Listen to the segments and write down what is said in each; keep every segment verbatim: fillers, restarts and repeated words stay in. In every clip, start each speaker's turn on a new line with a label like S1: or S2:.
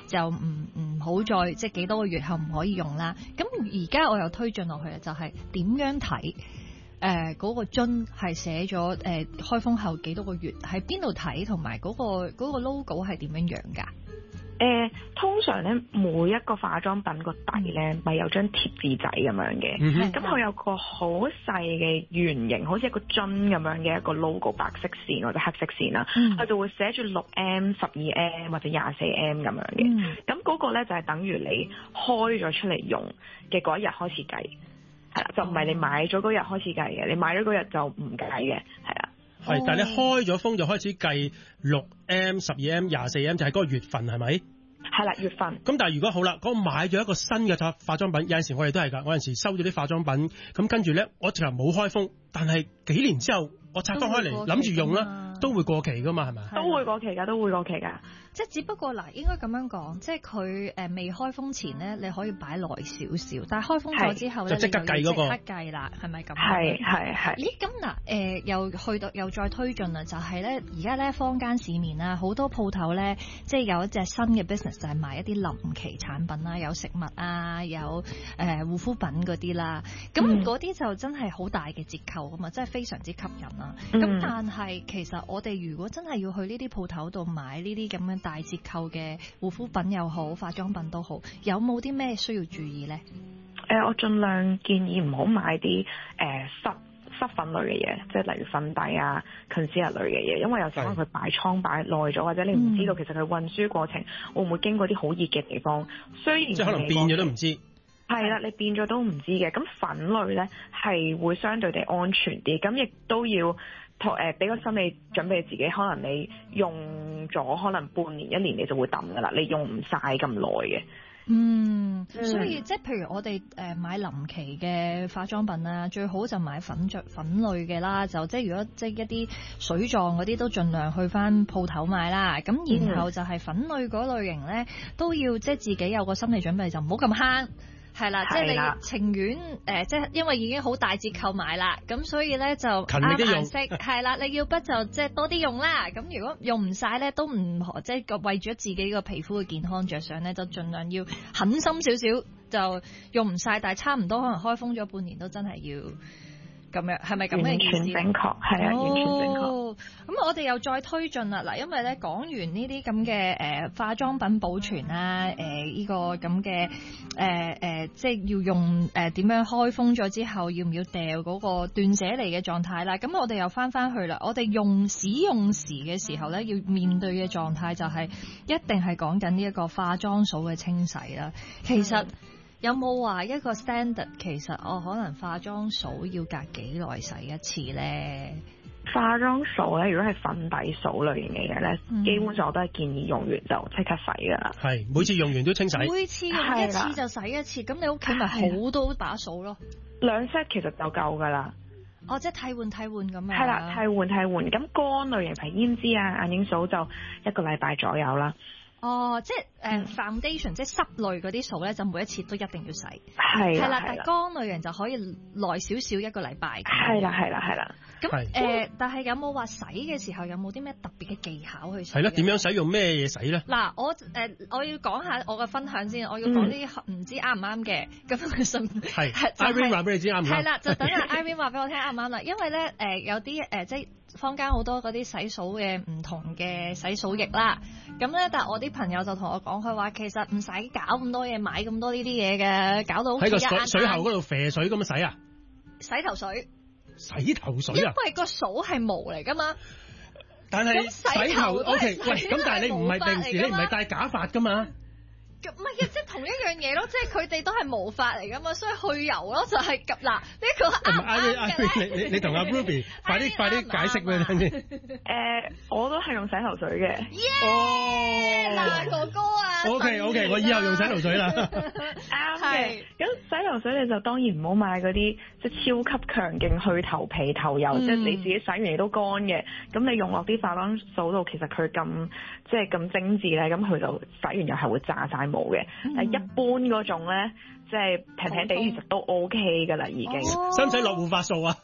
S1: 就唔唔好再即係幾多個月後唔可以用啦。咁而家我又推進落去啊，就係、是、點樣睇？誒嗰、呃那個樽係寫咗誒、呃、開封後幾多個月，喺邊度睇，同埋嗰個嗰個 logo 係點樣樣㗎？
S2: 誒、呃、通常咧每一個化妝品個底咧咪有張貼紙仔咁樣嘅，咁佢、嗯、有個好細嘅圓形，好似一個樽咁樣嘅一個 logo， 白色線或者黑色線啦，佢、嗯、就會寫住六 M、十二 M 或者廿四 M 咁樣嘅，咁嗰、嗯、個咧就係、是、等於你開咗出嚟用嘅嗰一日開始計。係啦，就唔係你買咗嗰日開始計嘅，你買咗嗰日就唔計嘅，係啦。
S3: 係，但係你開咗封就開始計六 M、十二 M、廿四 M， 就係嗰個月份係咪？
S2: 係啦，月份。咁
S3: 但係如果好啦，嗰、嗰個買咗一個新嘅化妝品，有陣時我哋都係㗎，我有陣時收咗啲化妝品，咁跟住咧，我直頭冇開封，但係幾年之後我拆翻開嚟諗住用啦，都會過期㗎嘛，係咪？
S2: 都會過期㗎，都會過期㗎。
S1: 即係只不過嗱，應該咁樣講，即係佢誒未開封前咧，你可以擺耐少少，但係開封咗之後咧，
S3: 就即刻計嗰個，
S1: 即刻計啦，係咪咁？
S2: 係係係。
S1: 咦，咁嗱誒，又去到又再推進啦，就係咧，而家咧坊間市面啦，好多鋪頭咧，即係有一隻新嘅 business 就係賣一啲臨期產品啦，有食物啊，有誒、呃、護膚品嗰啲啦，咁嗰啲就真係好大嘅折扣㗎嘛，真係非常之吸引啦。咁、嗯、但係其實我哋如果真係要去呢啲鋪頭度買呢啲咁樣大折扣嘅護膚品又好，化妝品都好，有冇啲咩需要注意咧？
S2: 誒、呃，我盡量建議唔好買啲誒濕濕粉類嘅嘢，即係例如粉底啊、concealer 類嘅嘢，因為有時可能佢擺倉擺耐咗，或者你唔知道其實佢運輸過程會唔會經過啲好熱嘅地方，雖然
S3: 即係可能變咗都唔知。
S2: 係啦，你變咗都唔知嘅。咁粉類咧係會相對地安全啲，咁亦都要。誒俾個心理準備自己，可能你用咗可能半年一年你就會抌噶啦，你用唔晒咁耐嘅。
S1: 嗯，所以即係譬如我哋誒買臨期嘅化妝品啊，最好就買粉著粉類嘅啦，就即係如果即係一啲水狀嗰啲都盡量去翻鋪頭買啦。咁然後就係粉類嗰類型咧，都要即係自己有個心理準備，就唔好咁慳。係啦，即係你情願誒、呃，即係因為已經好大折扣買啦，咁所以咧就啱顏色係啦。你要不就即係多啲用啦。咁如果用唔晒咧，都唔即係為咗自己個皮膚嘅健康着想咧，就盡量要狠心少少，就用唔晒。但係差唔多可能開封咗半年都真係要咁樣，係咪咁嘅意思？
S2: 完全正確，係啊，完全正確。
S1: 咁我哋又再推進啦，嗱，因為咧講完呢啲咁嘅誒化妝品保存啊，誒、呃、呢、這個咁嘅誒誒，即係要用誒點、呃、樣開封咗之後，要唔要掉嗰個斷捨離嘅狀態啦？咁我哋又翻翻去啦，我哋用使用時嘅時候咧，要面對嘅狀態就係、是、一定係講緊呢一個化妝掃嘅清洗啦。其實。嗯有冇話一個 standard？其實我可能化妝掃要隔幾耐洗一次咧？
S2: 化妝掃咧，如果係粉底掃類型嘅嘢咧，嗯、基本上我都係建議用完就即刻洗噶啦。係
S3: 每次用完都清洗。
S1: 每次用一次就洗一次，咁你屋企咪好多把掃咯？
S2: 兩 set 其實就夠噶啦。
S1: 哦，即係替換替換咁樣。
S2: 係啦，替換替換。咁乾類型譬如胭脂啊、眼影掃就一個禮拜左右啦。
S1: 哦，即係誒、呃、foundation，即係濕類嗰啲掃咧，就每一次都一定要洗。
S2: 係
S1: 係啦，但係乾類型就可以耐少少一個禮拜。
S2: 係啦，係啦，係啦。
S1: 咁誒、呃，但係有冇話洗嘅時候有冇啲咩特別嘅技巧去洗？
S3: 係啦，點樣使用咩嘢洗咧？
S1: 嗱，我誒、呃、我要講下我嘅分享先，我要講啲唔知啱唔啱嘅。咁佢信係
S3: Irene 話俾你知啱唔啱？
S1: 係啦，就等阿 Irene 話俾我聽啱唔啱啦。因為咧誒、呃、有啲誒、呃、即係坊間好多嗰啲洗掃嘅唔同嘅洗掃液啦。咁咧，但係我啲朋友就同我講，佢話其實唔使搞咁多嘢，買咁多呢啲嘢嘅，搞到
S3: 喺個水水喉嗰度啡水咁樣洗啊？
S1: 洗頭水。
S3: 洗頭水啊！
S1: 因為個掃係毛嚟噶嘛，
S3: 但係洗頭 O K 喂，咁但係你唔係平時你唔係戴假髮噶嘛？
S1: 唔係啊，即係同一樣嘢咯，即係佢哋都係毛髮嚟噶嘛，所以去油咯就係咁嗱，呢個啱唔啱嘅咧？
S3: 你你你同阿 Ruby 快啲快啲解釋俾你聽先。
S2: 誒，我都係用洗頭水嘅。
S1: 耶！嗱，哥哥啊
S3: ！O K O K，我以後用洗頭水啦。
S2: 啱嘅。咁洗頭水你就當然唔好買嗰啲即係超級強勁去頭皮頭油，即係你自己洗完你都乾嘅。咁你用落啲化妝掃度，其實佢咁即係咁精緻咧，咁佢就洗完又係會炸晒毛嘅。但係一般嗰種咧，即係平平地其實都 O K 噶啦，已經。
S3: 使唔使落護髮素啊？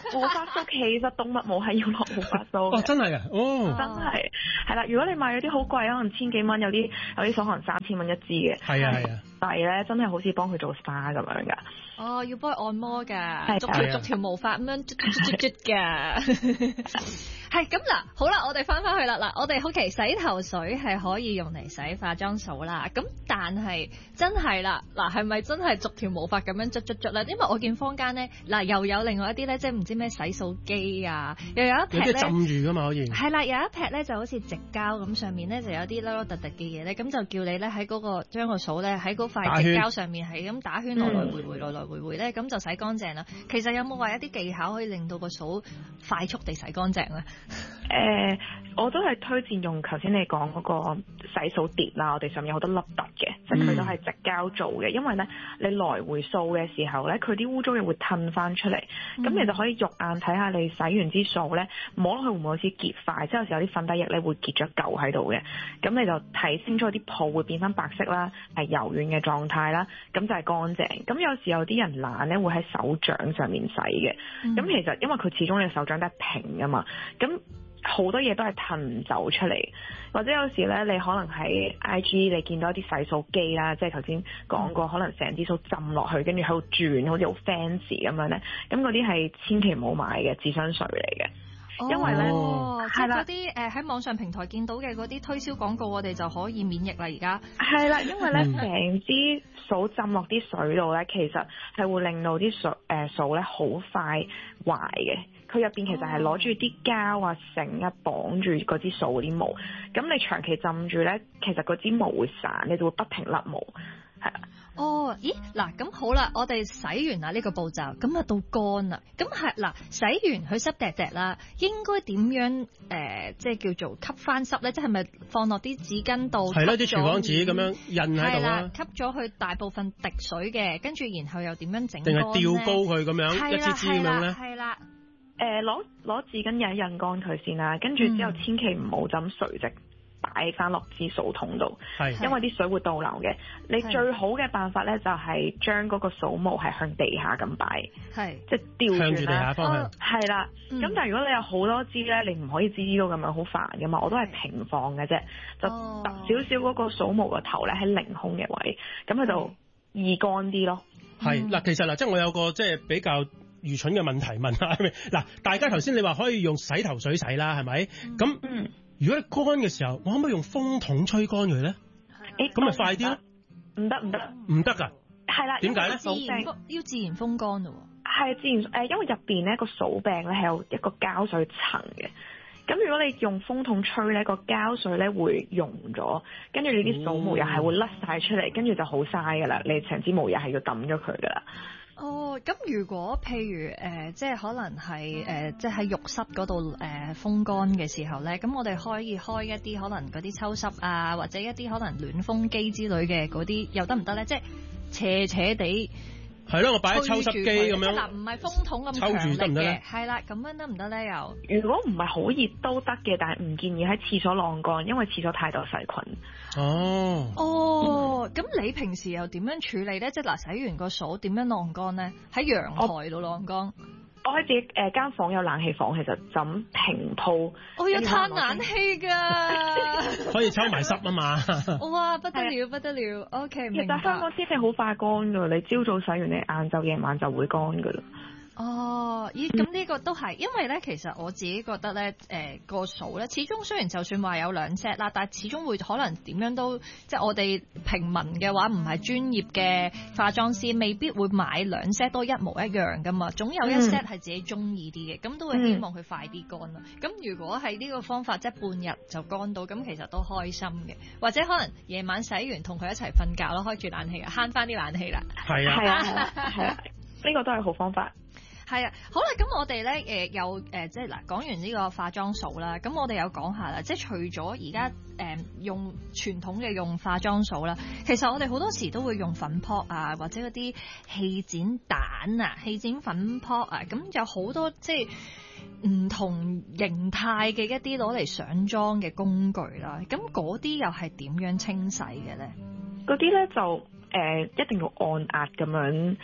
S2: 護髮素其實動物毛係要落護髮素嘅。
S3: 哦，真係啊，哦，
S2: 真係係啦。如果你買咗啲好貴，可能千幾蚊，有啲有啲所可能三千蚊一支嘅。
S3: 係啊係啊。
S2: 但係咧，真係好似幫佢做 S P A 咁樣㗎。
S1: 哦，要幫佢按摩㗎，逐條逐條毛髮咁樣捽捽捽捽㗎。係咁嗱，好啦，我哋翻返去啦。嗱，我哋好奇洗頭水係可以用嚟洗化妝掃啦。咁但係真係啦，嗱係咪真係逐條毛髮咁樣捽捽捽咧？因為我見坊間咧，嗱又有另外一啲咧，即係唔知咩洗掃機啊，又有一撇咧，
S3: 有啲浸住㗎嘛可以。係
S1: 啦，有一撇咧就好似直膠咁，上面咧就有啲凹凹凸凸嘅嘢咧，咁就叫你咧喺嗰個將個掃咧喺嗰塊直膠上面係咁打圈來來回回來來回回咧，咁就洗乾淨啦。其實有冇話一啲技巧可以令到個掃快速地洗乾淨咧？
S2: 誒、呃，我都係推薦用頭先你講嗰個洗掃碟啦，我哋上面有好多凹凸嘅，即係佢都係直膠做嘅，因為咧你來回掃嘅時候咧，佢啲污糟嘢會褪翻出嚟，咁、嗯、你就可以肉眼睇下你洗完支掃咧，摸落去會唔會好似結塊，即係有時候有啲粉底液咧會結咗嚿喺度嘅，咁你就睇清楚啲泡會變翻白色啦，係柔軟嘅狀態啦，咁就係乾淨。咁有時候有啲人懶咧會喺手掌上面洗嘅，咁、嗯、其實因為佢始終你手掌都係平㗎嘛，咁好多嘢都係褪唔走出嚟，或者有時咧，你可能喺 I G 你見到一啲洗掃機啦，即係頭先講過，可能成支掃浸落去，跟住喺度轉，好似好 fancy 咁樣咧。咁嗰啲係千祈唔好買嘅智商稅嚟嘅，
S1: 哦、
S2: 因為咧
S1: 係啦，嗰啲誒喺網上平台見到嘅嗰啲推銷廣告，我哋就可以免疫啦。而家
S2: 係啦，因為咧成支掃浸落啲水度咧，其實係會令到啲水誒掃咧好快壞嘅。佢入邊其實係攞住啲膠啊、繩啊綁住嗰支掃嗰啲毛，咁你長期浸住咧，其實嗰支毛會散，你就會不停甩毛，係啊。
S1: 哦，咦，嗱，咁好啦，我哋洗完啦呢個步驟，咁啊到乾啦，咁係嗱，洗完佢濕滴滴啦，應該點樣誒、呃，即係叫做吸翻濕咧？即係咪放落啲紙巾度？係咯，啲廚房紙咁樣印喺度啦，吸咗佢大部分滴水嘅，跟住然後又點樣整？定係吊高佢咁樣一支支咁樣咧？係啦。
S2: 誒攞攞紙巾印一印乾佢先啦，跟住之後千祈唔好浸垂直擺翻落支掃筒度，因為啲水會倒流嘅。你最好嘅辦法咧就係將嗰個掃毛係向地下咁擺，即係調轉啦，向住地下方向。係啦，咁、嗯、但係如果你有好多支咧，你唔可以支支都咁樣好煩噶嘛，我都係平放嘅啫，就揼少少嗰個掃毛個頭咧喺凌空嘅位，咁佢就易乾啲咯。
S3: 係嗱，其實嗱，即係我有個即係比較愚蠢嘅問題問下，嗱，大家頭先你話可以用洗頭水洗啦，係咪？咁、嗯，如果你乾嘅時候，我可唔可以用風筒吹乾佢咧？誒，咁咪快啲咯？
S2: 唔得唔得
S3: 唔得噶？係
S2: 啦，
S3: 點解咧？
S1: 自然要自然風乾咯。
S2: 係自然誒，因為入邊咧個掃柄咧係有一個膠水層嘅。咁如果你用風筒吹咧，個膠水咧會溶咗，跟住你啲掃毛又係會甩晒出嚟，跟住就好嘥噶啦，你成支毛又係要抌咗佢噶啦。
S1: 哦，咁如果譬如誒、呃，即係可能係誒、呃，即係喺浴室嗰度誒風乾嘅時候咧，咁我哋可以開一啲可能嗰啲抽濕啊，或者一啲可能暖風機之類嘅嗰啲，又得唔得咧？即係斜斜地。係咯，我擺喺抽濕機咁樣。嗱，唔係風筒咁強力嘅，係啦，咁樣得唔得咧？又
S2: 如果唔係好熱都得嘅，但係唔建議喺廁所晾乾，因為廁所太多細菌。
S3: 哦。
S1: 哦，咁、嗯、你平時又點樣處理咧？即係嗱，洗完個掃點樣晾乾咧？喺陽台度晾乾。
S2: 我喺自己誒間、呃、房有冷氣房，其實就咁平鋪。
S1: 我要嘆冷氣㗎，
S3: 可以抽埋濕啊嘛。
S1: 哇，不得了不得了 ，OK， 明白。
S2: 其實香港天氣好快乾㗎，你朝早洗完，你晏晝夜晚就會乾㗎啦。
S1: 哦，咦，咁呢個都係，因為咧，其實我自己覺得咧，誒、呃、個掃咧，始終雖然就算話有兩 set 啦，但係始終會可能點樣都，即係我哋平民嘅話，唔係專業嘅化妝師，未必會買兩 set 都一模一樣噶嘛，總有一 set 係自己中意啲嘅，咁、嗯、都會希望佢快啲乾啦。咁、嗯、如果係呢個方法，即係半日就乾到，咁其實都開心嘅。或者可能夜晚洗完同佢一齊瞓覺咯，開住冷氣啊，慳翻啲冷氣啦。係啊，係啊，係啊，呢個都係好方法。係啊，好啦，咁我哋咧誒有誒即係嗱講完呢個化妝掃啦，咁我哋有講下啦，即係除咗而家誒用傳統嘅用化妝掃啦，其實我哋好多時都會用粉撲啊，或者嗰啲氣剪蛋啊、氣剪粉撲啊，咁有好多即係唔同形態嘅一啲攞嚟上妝嘅工具啦，咁嗰啲又係點樣清洗嘅咧？
S2: 嗰啲咧就誒、呃、一定要按壓咁樣。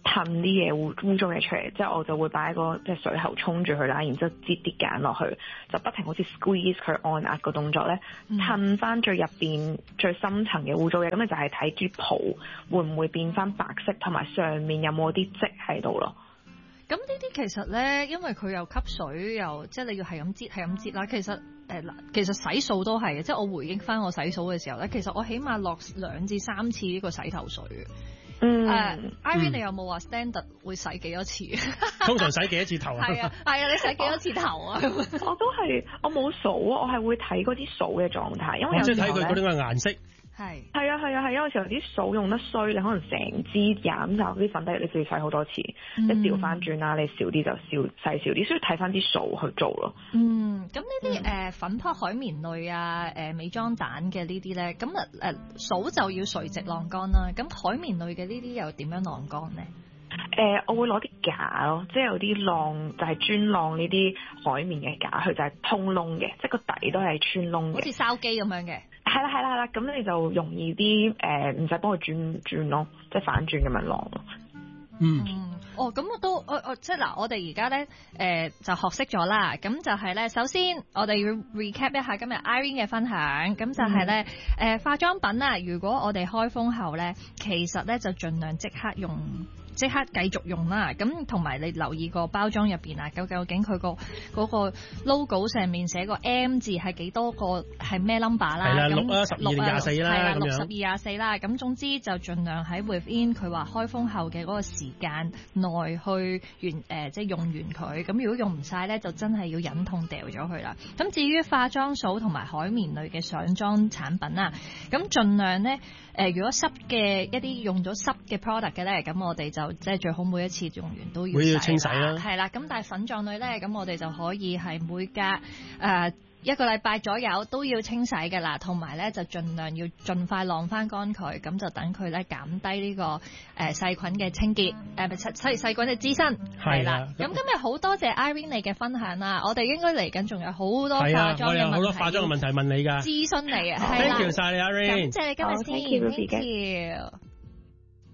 S2: 褪啲嘢污污糟嘢出嚟，之後我就會擺個即係水喉沖住佢啦，然之後擠啲鹼落去，就不停好似 squeeze 佢按壓個動作咧，褪翻最入邊最深層嘅污糟嘢，咁你就係睇啲泡會唔會變翻白色，同埋上面有冇啲漬喺度咯。
S1: 咁呢啲其實咧，因為佢又吸水，又即係你要係咁擠係咁擠啦。其實誒嗱、呃，其實洗掃都係嘅，即係我回憶翻我洗掃嘅時候咧，其實我起碼落兩至三次呢個洗頭水。嗯，誒、uh, ，Irene 你有冇話 standard 會洗幾多次？
S3: 通常洗幾多次頭啊？係
S1: 啊，係啊，你洗幾多次頭啊？
S2: 我都係，我冇數啊，我係會睇嗰啲數嘅狀態，因為有時候咧，即係睇佢嗰啲嘅顏色。係係啊係啊係，有時候啲掃用得衰，你可能成支飲曬啲粉底，你就要洗好多次。嗯、一調翻轉啦，你少啲就少洗少啲，所以睇翻啲數去做咯。嗯，咁呢啲誒粉撲海綿類啊，誒、呃、美妝蛋嘅呢啲咧，咁啊誒掃就要垂直晾乾啦。咁海綿類嘅呢啲又點樣晾乾咧？誒、呃，我會攞啲架咯，即係有啲晾就係專晾呢啲海綿嘅架，佢就係通窿嘅，即係個底都係穿窿嘅，好似筲箕咁樣嘅。係啦係啦係啦，咁你就容易啲誒，唔使幫佢轉轉咯，即係反轉咁樣晾咯。嗯，嗯，哦，咁我都我我即係嗱，我哋而家咧誒就學識咗啦。咁就係咧，首先我哋要 recap 一下今日 Irene 嘅分享。咁就係咧誒化妝品啊，如果我哋開封後咧，其實咧就盡量即刻用。即刻繼續用啦，咁同埋你留意個包裝入邊啊，究究竟佢個嗰個 logo 上面寫個 M 字係幾多個係咩 number 啦？係啦，六啊，十二定廿四啦，係啦，六十二廿四啦。咁總之就盡量喺 within 佢話開封後嘅嗰個時間內去完誒，即係用完佢。咁如果用唔晒咧，就真係要忍痛掉咗佢啦。咁至於化妝掃同埋海綿類嘅上妝產品啦，咁盡量咧。誒、呃，如果濕嘅一啲用咗濕嘅 product 嘅咧，咁我哋就即係最好每一次用完都要洗要清洗啦。係啦，咁但係粉狀類咧，咁我哋就可以係每隔誒、呃、一個禮拜左右都要清洗嘅啦，同埋咧就盡量要盡快晾翻乾佢，咁就等佢咧減低呢、這個誒、呃、細菌嘅清潔，誒細細細菌嘅滋生。係啦，咁今日好多謝 Irene 你嘅分享啦，我哋應該嚟緊仲有好多化妝嘅問題，我有好多化妝嘅問題問你㗎，諮詢你啊，係啦，多謝晒你 Irene，感謝你今日先。Thank you.